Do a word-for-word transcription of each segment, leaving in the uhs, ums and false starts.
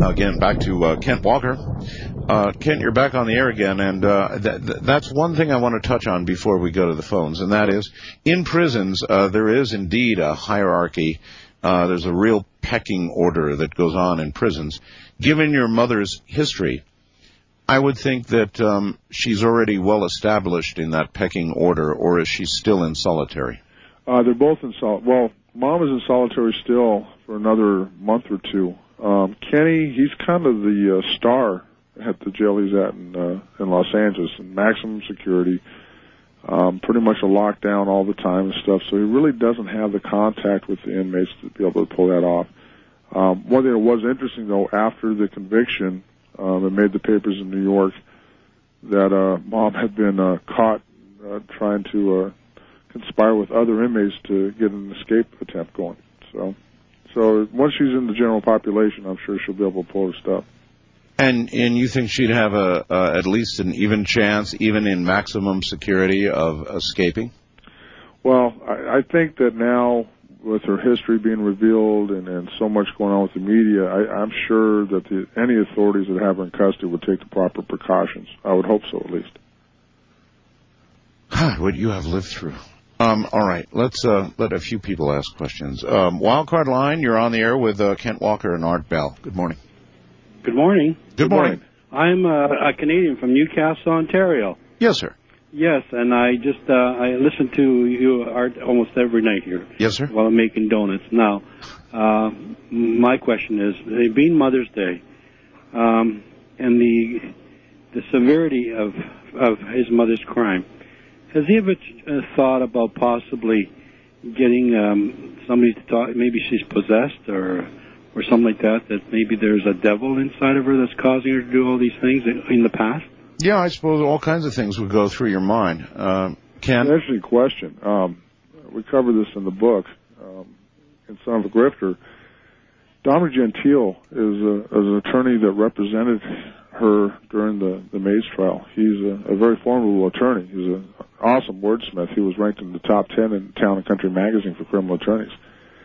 Again, back to uh, Kent Walker. Uh, Kent, you're back on the air again, and uh, th- th- that's one thing I want to touch on before we go to the phones, and that is, in prisons, uh, there is indeed a hierarchy. Uh, there's a real pecking order that goes on in prisons. Given your mother's history, I would think that um, she's already well established in that pecking order, or is she still in solitary? Uh, they're both in sol. Well, Mom is in solitary still for another month or two. Um, Kenny, he's kind of the uh, star at the jail he's at in, uh, in Los Angeles, in maximum security, um, pretty much a lockdown all the time and stuff, so he really doesn't have the contact with the inmates to be able to pull that off. Um, one thing that was interesting, though, after the conviction, um, it made the papers in New York that uh, Mom had been uh, caught uh, trying to uh, conspire with other inmates to get an escape attempt going. So... So once she's in the general population, I'm sure she'll be able to pull her stuff. And and you think she'd have a uh, at least an even chance, even in maximum security, of escaping? Well, I, I think that now, with her history being revealed and, and so much going on with the media, I, I'm sure that the, any authorities that have her in custody would take the proper precautions. I would hope so, at least. God, what you have lived through. Um, all right, let's uh, let a few people ask questions. Um, Wildcard Line, you're on the air with uh, Kent Walker and Art Bell. Good morning. Good morning. Good, Good morning. morning. I'm uh, a Canadian from Newcastle, Ontario. Yes, sir. Yes, and I just uh, I listen to you, Art, almost every night here. Yes, sir. While I'm making donuts. Now, uh, my question is, it being Mother's Day, um, and the the severity of of his mother's crime, has he ever uh, thought about possibly getting um, somebody to talk? Maybe she's possessed or or something like that, that maybe there's a devil inside of her that's causing her to do all these things in, in the past? Yeah, I suppose all kinds of things would go through your mind. Uh, Ken? That's actually a question. Um, we cover this in the book, um, in Son of a Grifter. Dominic Gentile is, a, is an attorney that represented her during the, the Mays trial. He's a, a very formidable attorney. He's an awesome wordsmith. He was ranked in the top ten in Town and Country magazine for criminal attorneys.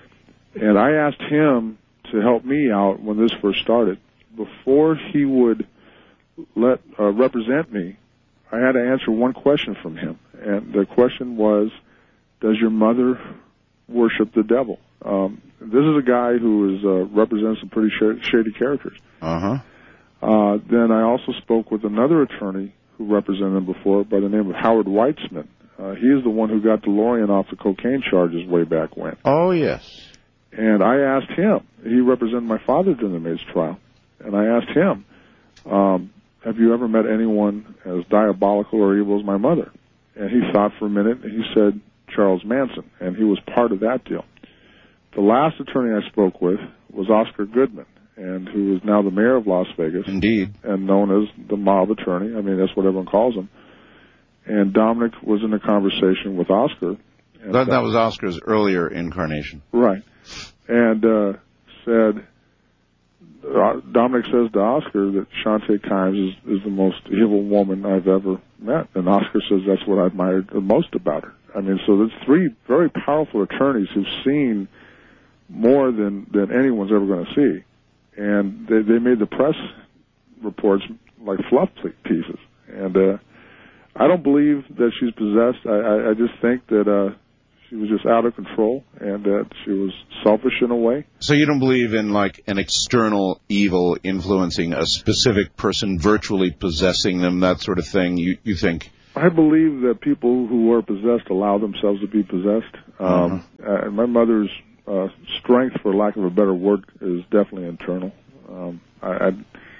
And I asked him to help me out when this first started. Before he would let uh, represent me, I had to answer one question from him. And the question was, does your mother worship the devil? Um, this is a guy who is, uh, represents some pretty sh- shady characters. Uh-huh. Uh, then I also spoke with another attorney who represented him before by the name of Howard Weitzman. Uh, he is the one who got DeLorean off the cocaine charges way back when. Oh, yes. And I asked him, he represented my father during the Mays trial, and I asked him, um, have you ever met anyone as diabolical or evil as my mother? And he thought for a minute, and he said Charles Manson, and he was part of that deal. The last attorney I spoke with was Oscar Goodman, and who is now the mayor of Las Vegas. Indeed. And known as the mob attorney. I mean, that's what everyone calls him. And Dominic was in a conversation with Oscar. And that, that was Oscar's earlier incarnation. Right. And uh, said, uh, Dominic says to Oscar that Shantae Kimes is, is the most evil woman I've ever met. And Oscar says that's what I admired the most about her. I mean, so there's three very powerful attorneys who've seen more than, than anyone's ever going to see. And they, they made the press reports like fluff pieces. And uh, I don't believe that she's possessed. I, I, I just think that uh, she was just out of control and that she was selfish in a way. So you don't believe in, like, an external evil influencing a specific person, virtually possessing them, that sort of thing, you, you think? I believe that people who are possessed allow themselves to be possessed. Um, uh-huh. And my mother's Uh, strength, for lack of a better word, is definitely internal. Um, I, I,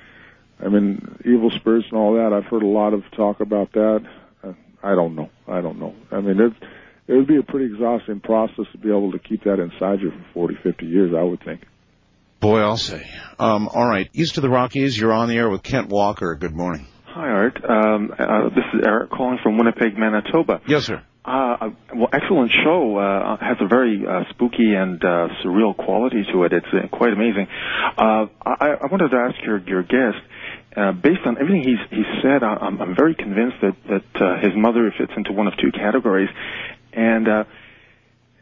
I mean, evil spirits and all that, I've heard a lot of talk about that. Uh, I don't know. I don't know. I mean, it, it would be a pretty exhausting process to be able to keep that inside you for forty, fifty years, I would think. Boy, I'll say. Um, all right, east of the Rockies, you're on the air with Kent Walker. Good morning. Hi, Art. Um, uh, this is Eric calling from Winnipeg, Manitoba. Yes, sir. Uh, well, excellent show. Uh, has a very uh, spooky and uh, surreal quality to it. It's uh, quite amazing. Uh, I, I wanted to ask your your guest, uh, based on everything he's he's said, I, I'm, I'm very convinced that that uh, his mother fits into one of two categories, and uh,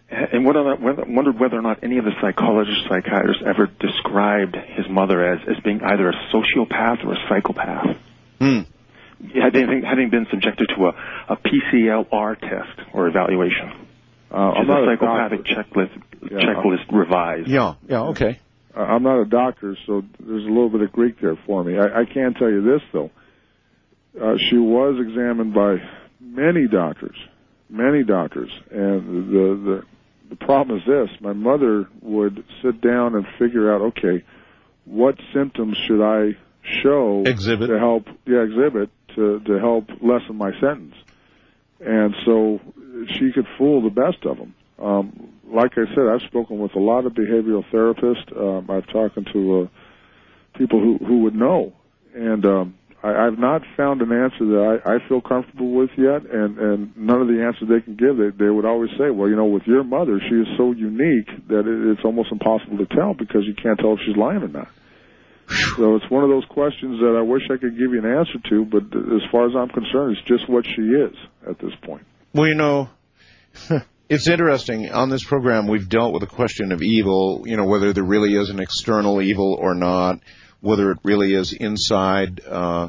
And whether, whether, wondered whether or not any of the psychologists, psychiatrists ever described his mother as, as being either a sociopath or a psychopath. Hmm. Having, having been subjected to a, a P C L R test or evaluation. Uh, which I'm is not a a psychopathic checklist, Yeah. checklist revised. Yeah, yeah, okay. Uh, I'm not a doctor, so there's a little bit of Greek there for me. I, I can tell you this, though. Uh, she was examined by many doctors, many doctors, and the, the the problem is this. My mother would sit down and figure out, okay, what symptoms should I show Exhibit. to help, yeah, exhibit to, to help lessen my sentence. And so she could fool the best of them. Um, like I said, I've spoken with a lot of behavioral therapists. Um, I've talked to uh, people who, who would know. And um, I, I've not found an answer that I, I feel comfortable with yet, and, and none of the answers they can give, they, they would always say, well, you know, with your mother, she is so unique that it, it's almost impossible to tell because you can't tell if she's lying or not. So it's one of those questions that I wish I could give you an answer to, but as far as I'm concerned, it's just what she is at this point. Well, you know, it's interesting. On this program, we've dealt with the question of evil, you know, whether there really is an external evil or not, whether it really is inside uh,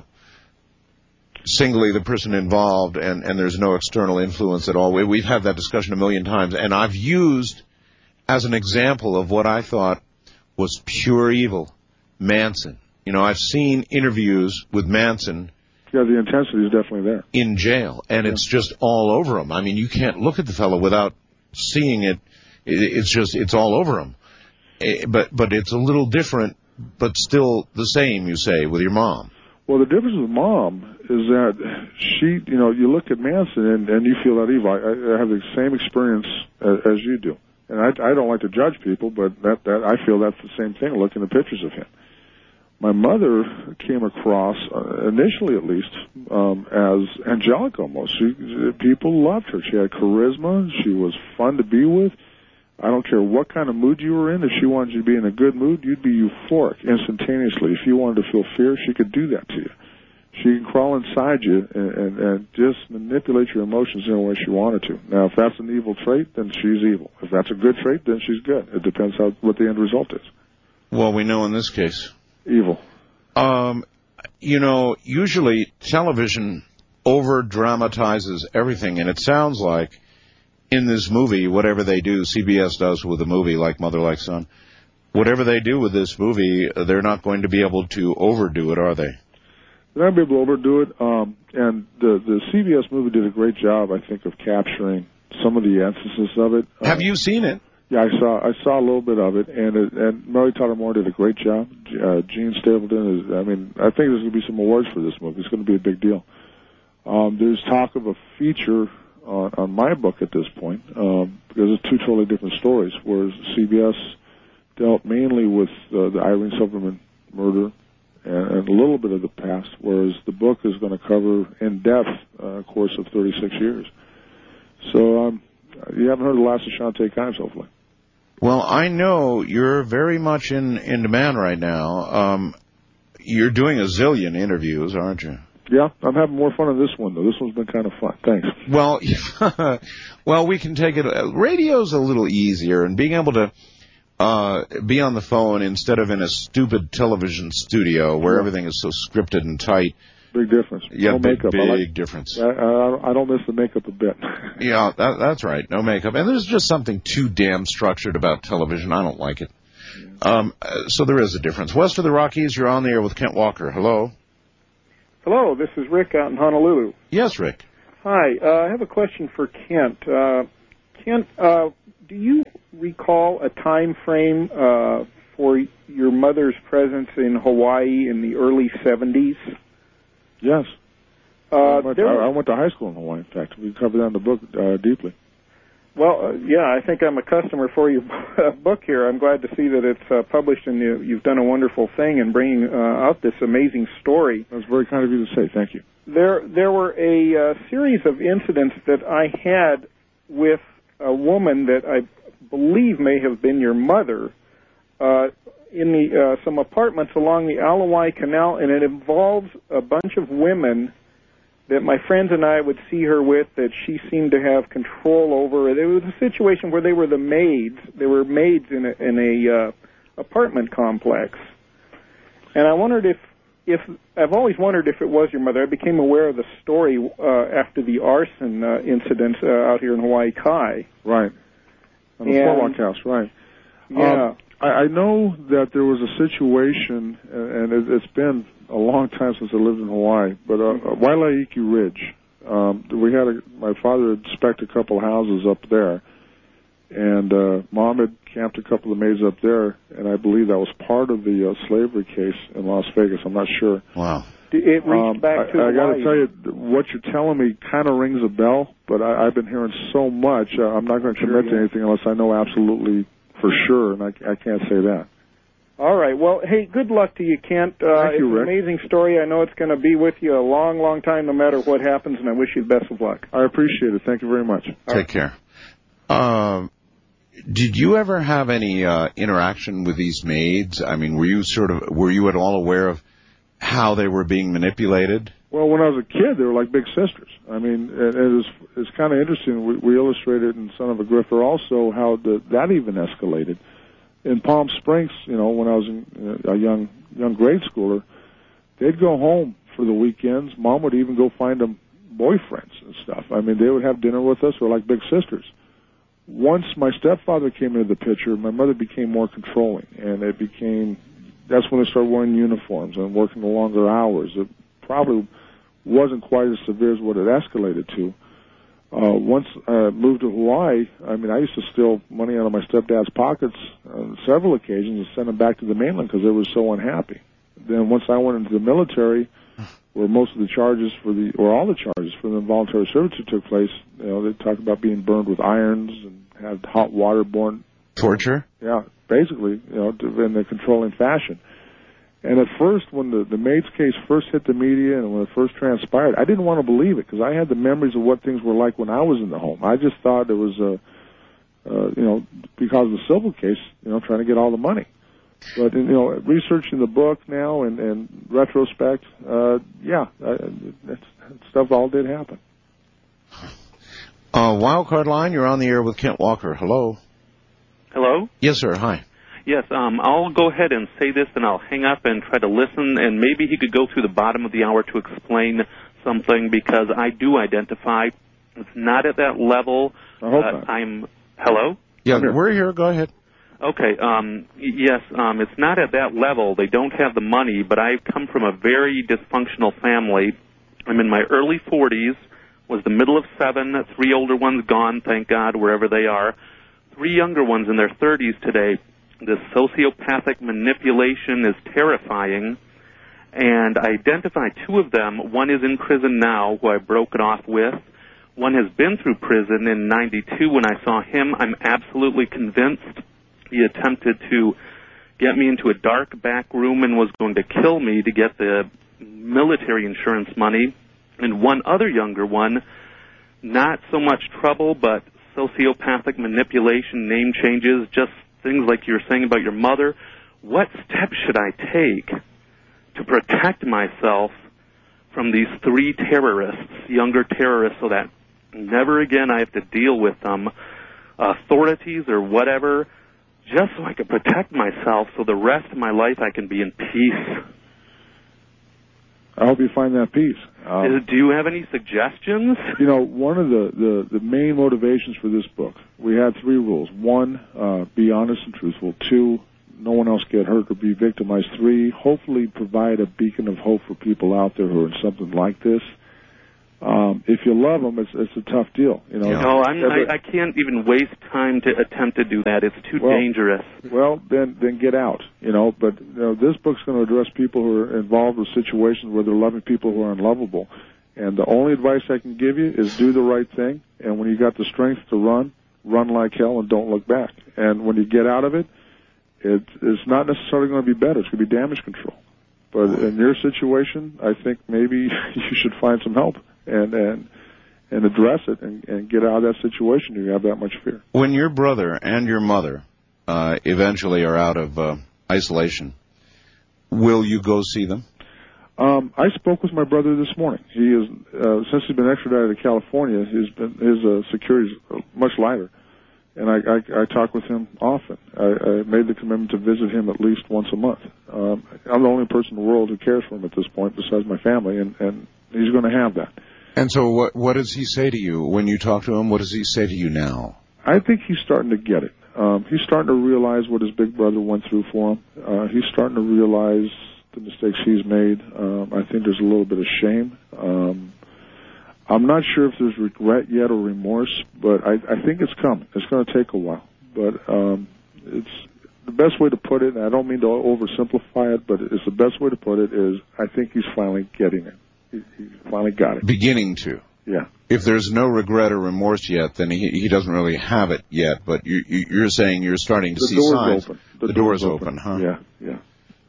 singly the person involved and, and there's no external influence at all. We, we've had that discussion a million times, and I've used as an example of what I thought was pure evil, Manson. You know, I've seen interviews with Manson. Yeah, the intensity is definitely there. In jail, and yeah. It's just all over him. I mean, you can't look at the fellow without seeing it. It's just, it's all over him. But but it's a little different, but still the same, you say, with your mom. Well, the difference with mom is that she, you know, you look at Manson and, and you feel that evil. I, I have the same experience as, as you do. And I, I don't like to judge people, but that, that I feel that's the same thing looking at pictures of him. My mother came across, uh, initially at least, um, as angelic almost. She, people loved her. She had charisma. She was fun to be with. I don't care what kind of mood you were in. If she wanted you to be in a good mood, you'd be euphoric instantaneously. If you wanted to feel fear, she could do that to you. She can crawl inside you and, and, and just manipulate your emotions in a way she wanted to. Now, if that's an evil trait, then she's evil. If that's a good trait, then she's good. It depends how what the end result is. Well, we know in this case. Evil. Um, you know, usually television over-dramatizes everything, and it sounds like in this movie, whatever they do, C B S does with a movie like Mother Like Son, whatever they do with this movie, they're not going to be able to overdo it, are they? They're not going to be able to overdo it, um, and the, the C B S movie did a great job, I think, of capturing some of the emphasis of it. Have um, you seen it? Yeah, I saw I saw a little bit of it, and it, and Mary Tyler Moore did a great job. Uh, Gene Stapleton is, I mean, I think there's going to be some awards for this movie. It's going to be a big deal. Um, there's talk of a feature on, on my book at this point, um, because it's two totally different stories, whereas C B S dealt mainly with uh, the Irene Silverman murder and, and a little bit of the past, whereas the book is going to cover in depth uh, a course of thirty-six years. So um, you haven't heard the last of Shantae Kimes, hopefully. Well, I know you're very much in, in demand right now. Um, you're doing a zillion interviews, aren't you? Yeah, I'm having more fun on this one, though. This one's been kind of fun. Thanks. Well, well, we can take it. Radio's a little easier, and being able to uh, be on the phone instead of in a stupid television studio where yeah. everything is so scripted and tight. Big difference. Yeah, no big, makeup. big like, difference. I, I, I don't miss the makeup a bit. Yeah, that, that's right. No makeup. And there's just something too damn structured about television. I don't like it. Um, so there is a difference. West of the Rockies, you're on the air with Kent Walker. Hello. Hello, this is Rick out in Honolulu. Yes, Rick. Hi, uh, I have a question for Kent. Uh, Kent, uh, do you recall a time frame uh, for your mother's presence in Hawaii in the early seventies? Yes. Uh, I, went to, was... I went to high school in Hawaii, in fact. We covered that in the book uh, deeply. Well, uh, yeah, I think I'm a customer for your book here. I'm glad to see that it's uh, published, and you, you've done a wonderful thing in bringing uh, out this amazing story. That's very kind of you to say. Thank you. There, there were a uh, series of incidents that I had with a woman that I believe may have been your mother uh, in the uh, some apartments along the Alawai Canal, and it involves a bunch of women that my friends and I would see her with that she seemed to have control over. There was a situation where they were the maids. They were maids in a, in a uh, apartment complex. And I wondered if, if, I've always wondered if it was your mother. I became aware of the story uh, after the arson uh, incident uh, out here in Hawaii Kai. Right. On the Portlock House, right. Yeah. Um, I, I know that there was a situation, and it, it's been a long time since I lived in Hawaii, but uh, Wailaiki Ridge. Um, we had a, my father had spec'd a couple houses up there, and uh, Mom had camped a couple of maids up there, and I believe that was part of the uh, slavery case in Las Vegas. I'm not sure. Wow. It reached um, back to I, I got to Hawaii. tell you, what you're telling me kind of rings a bell, but I, I've been hearing so much. Uh, I'm not going to commit Sure, yeah. to anything unless I know absolutely for sure, and I, I can't say that. All right. Well, hey, good luck to you, Kent. Uh, Thank you, it's Rick. an amazing story. I know it's going to be with you a long, long time, no matter what happens, and I wish you the best of luck. I appreciate it. Thank you very much. Take right. care. Um, did you ever have any uh, interaction with these maids? I mean, were you sort of were you at all aware of how they were being manipulated? Well, when I was a kid, they were like big sisters. I mean, it, it was it's kind of interesting. We, we illustrated in Son of a Grifter also how the, that even escalated. In Palm Springs, you know, when I was in, uh, a young young grade schooler, they'd go home for the weekends. Mom would even go find them boyfriends and stuff. I mean, they would have dinner with us. We're like big sisters. Once my stepfather came into the picture, my mother became more controlling, and it became that's when they started wearing uniforms and working the longer hours. It probably wasn't quite as severe as what it escalated to. Uh, once I moved to Hawaii, I mean, I used to steal money out of my stepdad's pockets on several occasions and send them back to the mainland because they were so unhappy. Then once I went into the military, where most of the charges for the, or all the charges for the involuntary servitude took place, you know, they talked about being burned with irons and had hot water borne. Torture? Yeah, basically, you know, in a controlling fashion. And at first, when the, the Maids case first hit the media and when it first transpired, I didn't want to believe it because I had the memories of what things were like when I was in the home. I just thought it was, a, uh, you know, because of the civil case, you know, trying to get all the money. But, you know, researching the book now and, and retrospect, uh, yeah, I, that stuff all did happen. Uh, Wildcard Line, you're on the air with Kent Walker. Hello. Hello? Yes, sir. Hi. Yes, um, I'll go ahead and say this, and I'll hang up and try to listen, and maybe he could go through the bottom of the hour to explain something, because I do identify it's not at that level. I hope uh, not. I'm, hello? Yeah, we're here. Go ahead. Okay, um, yes, um, it's not at that level. They don't have the money, but I come from a very dysfunctional family. I'm in my early forties, was the middle of seven, three older ones gone, thank God, wherever they are, three younger ones in their thirties today. This sociopathic manipulation is terrifying, and I identify two of them. One is in prison now, who I broke it off with. One has been through prison in ninety-two. When I saw him, I'm absolutely convinced he attempted to get me into a dark back room and was going to kill me to get the military insurance money. And one other younger one, not so much trouble, but sociopathic manipulation, name changes, just things like you were saying about your mother. What steps should I take to protect myself from these three terrorists, younger terrorists, so that never again I have to deal with them, authorities or whatever, just so I can protect myself so the rest of my life I can be in peace? I hope you find that peace. Um, Do you have any suggestions? You know, one of the, the, the main motivations for this book, we had three rules. One, uh, be honest and truthful. Two, no one else get hurt or be victimized. Three, hopefully provide a beacon of hope for people out there who are in something like this. Um, if you love them, it's, it's a tough deal. You know. No, I'm, I, I can't even waste time to attempt to do that. It's too well, dangerous. Well, then then get out. You know, but you know, this book's going to address people who are involved with situations where they're loving people who are unlovable. And the only advice I can give you is do the right thing. And when you got the strength to run, run like hell and don't look back. And when you get out of it, it it's not necessarily going to be better. It's going to be damage control. But in your situation, I think maybe you should find some help and and and address it and, and get out of that situation if you have that much fear. When your brother and your mother uh, eventually are out of uh, isolation, will you go see them? Um, I spoke with my brother this morning. He is, uh, since he's been extradited to California, he's been, his uh, security is much lighter. And I, I, I talk with him often. I, I made the commitment to visit him at least once a month. Um, I'm the only person in the world who cares for him at this point besides my family, and, and he's going to have that. And so what, what does he say to you when you talk to him? What does he say to you now? I think he's starting to get it. Um, he's starting to realize what his big brother went through for him. Uh, he's starting to realize the mistakes he's made. Um, I think there's a little bit of shame. Um, I'm not sure if there's regret yet or remorse, but I, I think it's coming. It's going to take a while. But um, it's the best way to put it, and I don't mean to oversimplify it, but it's the best way to put it is I think he's finally getting it. He, he finally got it. Beginning to. Yeah. If there's no regret or remorse yet, then he he doesn't really have it yet. But you, you, you're saying you're starting to the see door's signs. Open. The, the door's, door's open. open, huh? Yeah, yeah.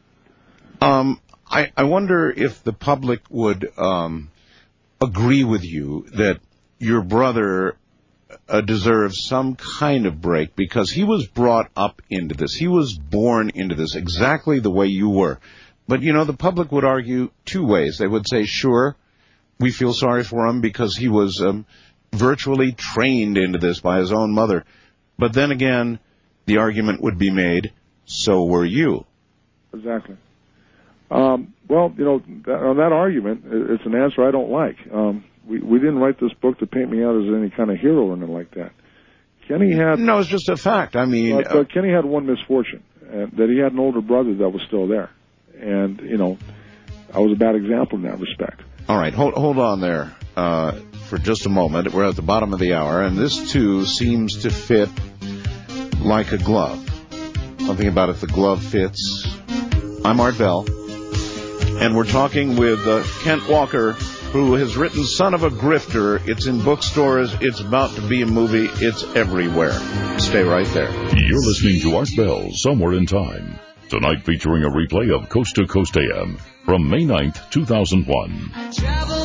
Um, I, I wonder if the public would um, agree with you that your brother uh, deserves some kind of break because he was brought up into this. He was born into this exactly the way you were. But, you know, the public would argue two ways. They would say, sure, we feel sorry for him because he was um, virtually trained into this by his own mother. But then again, the argument would be made, so were you. Exactly. Um, well, you know, that, on that argument, it's an answer I don't like. Um, we, we didn't write this book to paint me out as any kind of hero or anything like that. Kenny had... No, it's just a fact. I mean... Uh, but Kenny had one misfortune, uh, that he had an older brother that was still there. And, you know, I was a bad example in that respect. All right, hold, hold on there uh, for just a moment. We're at the bottom of the hour, and this, too, seems to fit like a glove. Something about if the glove fits. I'm Art Bell, and we're talking with uh, Kent Walker, who has written Son of a Grifter. It's in bookstores. It's about to be a movie. It's everywhere. Stay right there. You're listening to Art Bell, Somewhere in Time. Tonight featuring a replay of Coast to Coast A M from May ninth, two thousand one.